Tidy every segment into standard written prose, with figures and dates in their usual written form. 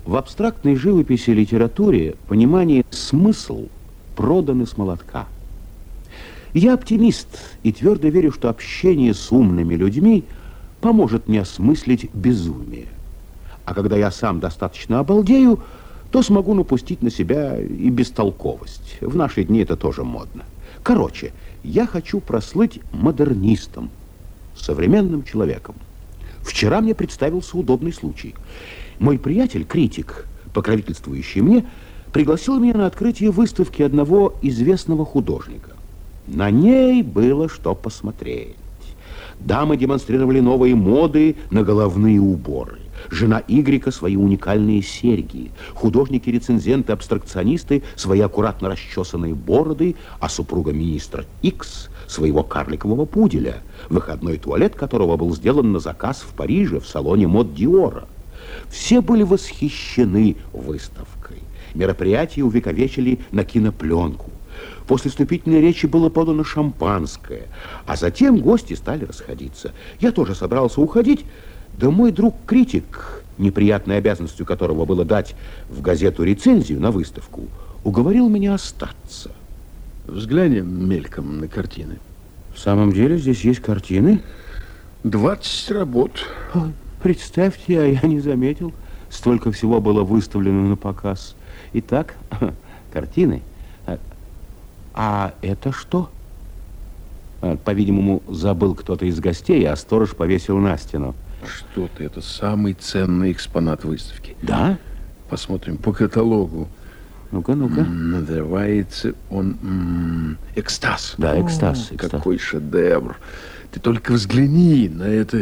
В абстрактной живописи и литературе понимание «смысл» продано с молотка. Я оптимист и твердо верю, что общение с умными людьми поможет мне осмыслить безумие. А когда я сам достаточно обалдею, то смогу напустить на себя и бестолковость. В наши дни это тоже модно. Короче, я хочу прослыть модернистом, современным человеком. Вчера мне представился удобный случай. Мой приятель, критик, покровительствующий мне, пригласил меня на открытие выставки одного известного художника. На ней было что посмотреть. Дамы демонстрировали новые моды на головные уборы. Жена Игрека свои уникальные серьги. Художники-рецензенты-абстракционисты свои аккуратно расчесанные бороды, а супруга министра Икс своего карликового пуделя, выходной туалет которого был сделан на заказ в Париже в салоне мод Диора. Все были восхищены выставкой. Мероприятие увековечили на кинопленку. После вступительной речи было подано шампанское, а затем гости стали расходиться. Я тоже собрался уходить, да мой друг-критик, неприятной обязанностью которого было дать в газету рецензию на выставку, уговорил меня остаться. Взглянем мельком на картины. В самом деле здесь есть картины? 20 работ. Ой, представьте, а я не заметил. Столько всего было выставлено на показ. Итак, картины. А это что? По-видимому, забыл кто-то из гостей, а сторож повесил на стену. Что ты, это самый ценный экспонат выставки. Да? Посмотрим по каталогу. Ну-ка, ну-ка. Называется он «Экстаз». Да, экстаз. Какой шедевр. Ты только взгляни на этот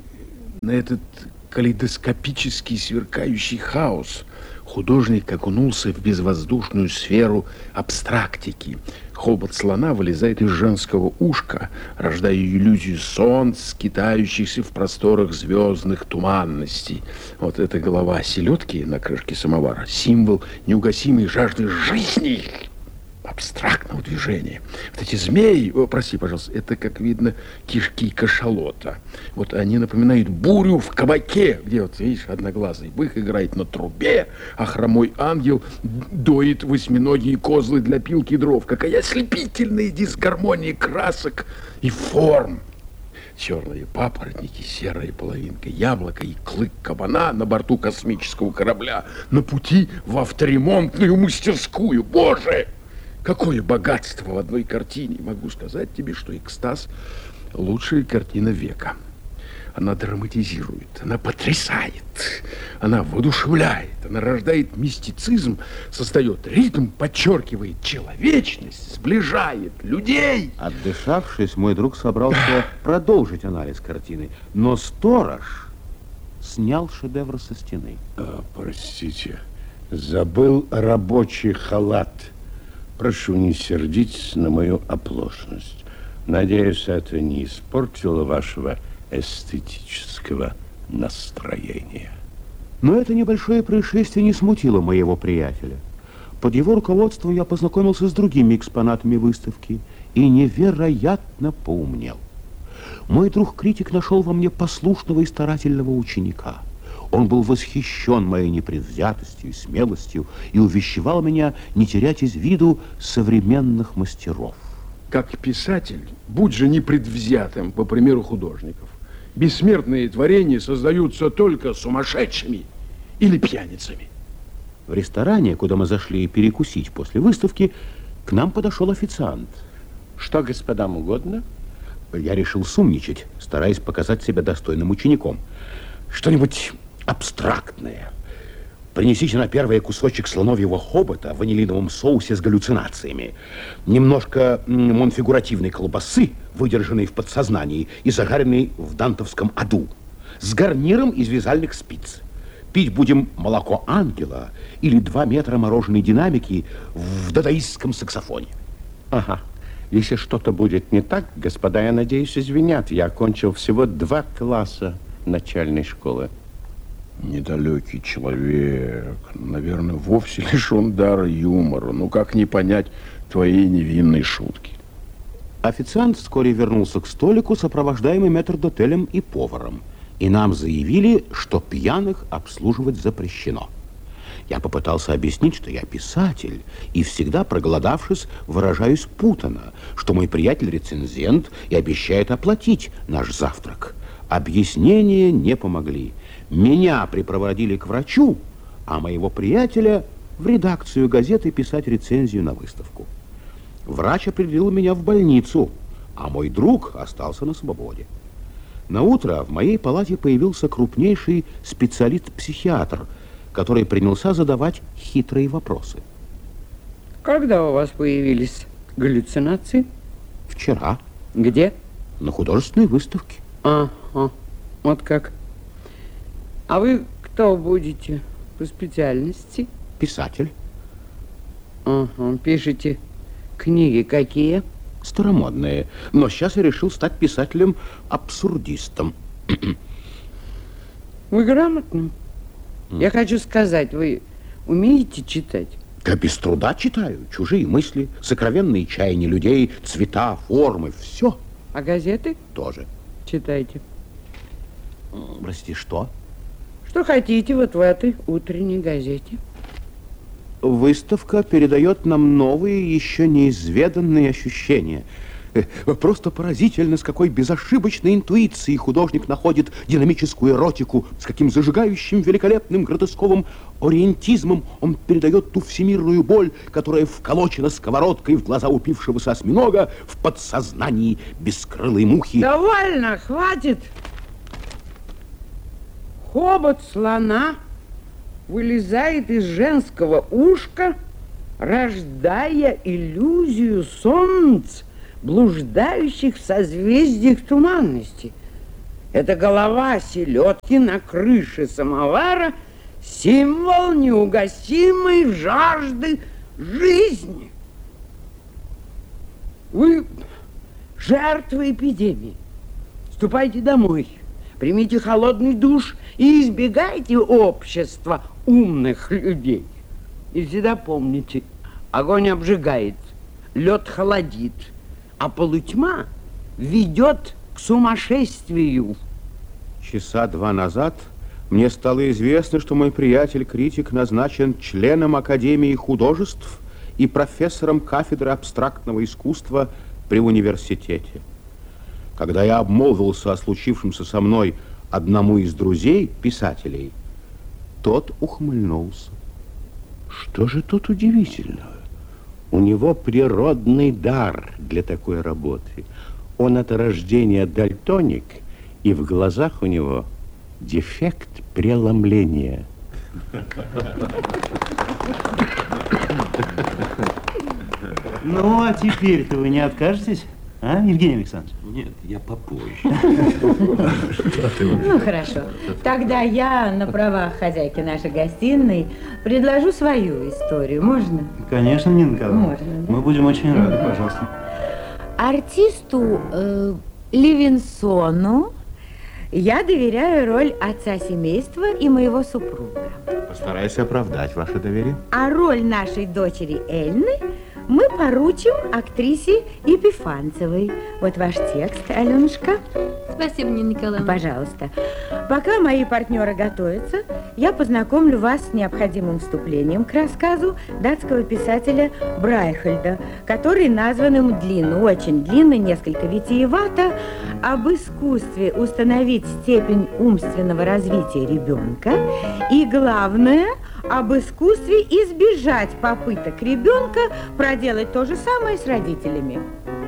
калейдоскопический сверкающий хаос. Художник окунулся в безвоздушную сферу абстрактики. Хобот слона вылезает из женского ушка, рождая иллюзию солнц, скитающихся в просторах звездных туманностей. Вот эта голова селедки на крышке самовара — символ неугасимой жажды жизни, абстрактного движения. Вот эти змеи, прости, пожалуйста, это, как видно, кишки кашалота. Вот они напоминают бурю в кабаке, где, вот видишь, одноглазый бык играет на трубе, а хромой ангел доит восьминогие козлы для пилки дров. Какая ослепительная дисгармония красок и форм. Черные папоротники, серая половинка яблока и клык кабана на борту космического корабля на пути в авторемонтную мастерскую. Боже! Какое богатство в одной картине! Могу сказать тебе, что «Экстаз» — лучшая картина века. Она драматизирует, она потрясает, она воодушевляет, она рождает мистицизм, создает ритм, подчеркивает человечность, сближает людей. Отдышавшись, мой друг собрался продолжить анализ картины, но сторож снял шедевр со стены. Простите, забыл рабочий халат. Прошу не сердитесь на мою оплошность. Надеюсь, это не испортило вашего эстетического настроения. Но это небольшое происшествие не смутило моего приятеля. Под его руководством я познакомился с другими экспонатами выставки и невероятно поумнел. Мой друг-критик нашел во мне послушного и старательного ученика. Он был восхищен моей непредвзятостью и смелостью и увещевал меня не терять из виду современных мастеров. Как писатель, будь же непредвзятым, по примеру художников. Бессмертные творения создаются только сумасшедшими или пьяницами. В ресторане, куда мы зашли перекусить после выставки, к нам подошел официант. Что господам угодно? Я решил сумничать, стараясь показать себя достойным учеником. Что-нибудь абстрактное. Принесите на первый кусочек слоновьего хобота в ванилиновом соусе с галлюцинациями. Немножко монфигуративной колбасы, выдержанной в подсознании и зажаренной в дантовском аду, с гарниром из вязальных спиц. Пить будем молоко ангела или 2 метра мороженой динамики в дадаистском саксофоне. Ага. Если что-то будет не так, господа, я надеюсь, извинят. Я окончил всего 2 класса начальной школы. Недалекий человек, наверное, вовсе лишен дара юмора. Ну, как не понять твоей невинной шутки? Официант вскоре вернулся к столику, сопровождаемый метрдотелем и поваром. И нам заявили, что пьяных обслуживать запрещено. Я попытался объяснить, что я писатель, и всегда, проголодавшись, выражаюсь путано, что мой приятель рецензент и обещает оплатить наш завтрак. Объяснения не помогли. Меня припроводили к врачу, а моего приятеля в редакцию газеты писать рецензию на выставку. Врач определил меня в больницу, а мой друг остался на свободе. Наутро в моей палате появился крупнейший специалист-психиатр, который принялся задавать хитрые вопросы. Когда у вас появились галлюцинации? Вчера. Где? На художественной выставке. Ага, вот как. А вы кто будете по специальности? Писатель. Ага, пишете книги какие? Старомодные. Но сейчас я решил стать писателем-абсурдистом. Вы грамотный? Я хочу сказать, вы умеете читать? Я без труда читаю. Чужие мысли, сокровенные чаяния людей, цвета, формы, все. А газеты? Тоже. Читайте. Прости, что? Что хотите вот в этой утренней газете? Выставка передает нам новые, еще неизведанные ощущения. Просто поразительно, с какой безошибочной интуицией художник находит динамическую эротику, с каким зажигающим великолепным гротесковым ориентизмом он передает ту всемирную боль, которая вколочена сковородкой в глаза упившегося осьминога в подсознании бескрылой мухи. Довольно, хватит! Хобот слона вылезает из женского ушка, рождая иллюзию солнц, блуждающих в созвездиях туманности. Это голова селедки на крыше самовара, символ неугасимой жажды жизни. Вы жертва эпидемии. Ступайте домой, примите холодный душ и избегайте общества умных людей. И всегда помните, огонь обжигает, лед холодит, а полутьма ведет к сумасшествию. Часа 2 назад мне стало известно, что мой приятель-критик назначен членом Академии художеств и профессором кафедры абстрактного искусства при университете. Когда я обмолвился о случившемся со мной одному из друзей, писателей, тот ухмыльнулся. Что же тут удивительного? У него природный дар для такой работы. Он от рождения дальтоник, и в глазах у него дефект преломления. Ну, а теперь-то вы не откажетесь, а, Евгений Александрович? Нет, я попозже. Ну, хорошо. Тогда я на правах хозяйки нашей гостиной предложу свою историю. Можно? Конечно, Нина Николаевна. Можно, да? Мы будем очень рады, пожалуйста. Артисту Левинсону я доверяю роль отца семейства и моего супруга. Постарайся оправдать ваше доверие. А роль нашей дочери Эльны мы поручим актрисе Епифанцевой. Вот ваш текст, Аленушка. Спасибо, Нина Николаевна. Пожалуйста. Пока мои партнеры готовятся, я познакомлю вас с необходимым вступлением к рассказу датского писателя Брайхельда, который назван им длинно, очень длинно, несколько витиевато, об искусстве установить степень умственного развития ребенка и, главное, об искусстве избежать попыток ребенка проделать то же самое с родителями.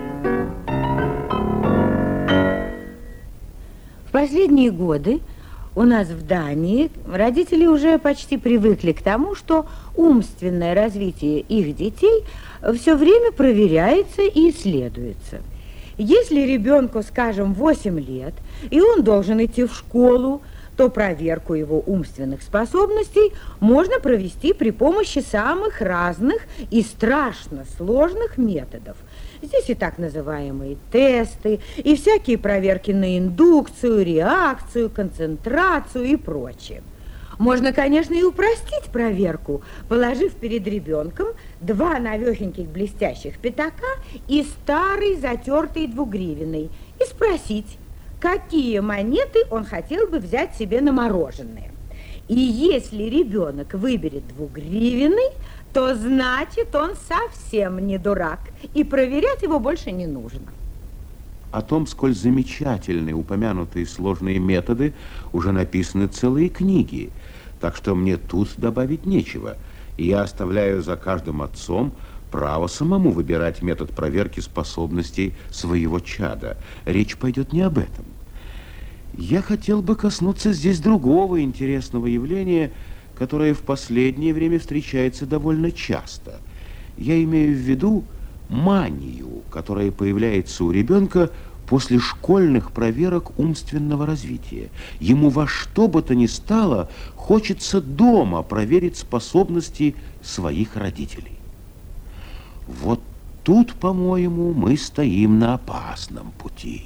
В последние годы у нас в Дании родители уже почти привыкли к тому, что умственное развитие их детей все время проверяется и исследуется. Если ребенку, скажем, 8 лет, и он должен идти в школу, то проверку его умственных способностей можно провести при помощи самых разных и страшно сложных методов. Здесь и так называемые тесты, и всякие проверки на индукцию, реакцию, концентрацию и прочее. Можно, конечно, и упростить проверку, положив перед ребенком 2 навехеньких блестящих пятака и старый затертый 2-гривенный, и спросить, какие монеты он хотел бы взять себе на мороженое. И если ребенок выберет 2-гривенный, то значит он совсем не дурак, и проверять его больше не нужно. О том, сколь замечательны упомянутые сложные методы, уже написаны целые книги, так что мне тут добавить нечего. И я оставляю за каждым отцом право самому выбирать метод проверки способностей своего чада. Речь пойдет не об этом. Я хотел бы коснуться здесь другого интересного явления, которое в последнее время встречается довольно часто. Я имею в виду манию, которая появляется у ребенка после школьных проверок умственного развития. Ему во что бы то ни стало хочется дома проверить способности своих родителей. Вот тут, по-моему, мы стоим на опасном пути.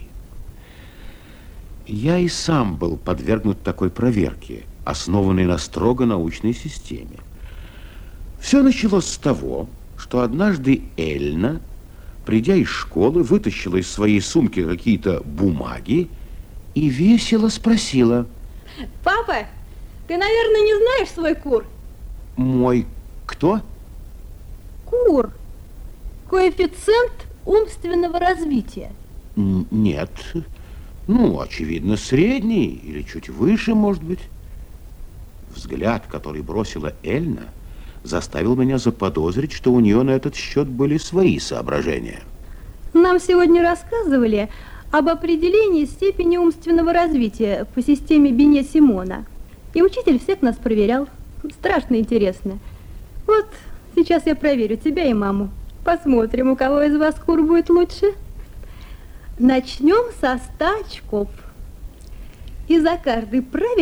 Я и сам был подвергнут такой проверке, основанной на строго научной системе. Все началось с того, что однажды Эльна, придя из школы, вытащила из своей сумки какие-то бумаги и весело спросила: «Папа, ты, наверное, не знаешь свой кур?» «Мой кто?» «Кур. Коэффициент умственного развития». «Нет. Ну, очевидно, средний или чуть выше, может быть». Взгляд, который бросила Эльна, заставил меня заподозрить, что у нее на этот счет были свои соображения. Нам сегодня рассказывали об определении степени умственного развития по системе Бине-Симона. И учитель всех нас проверял. Страшно интересно. Вот сейчас я проверю тебя и маму. Посмотрим, у кого из вас кур будет лучше. Начнем со 100 очков. И за каждый правильный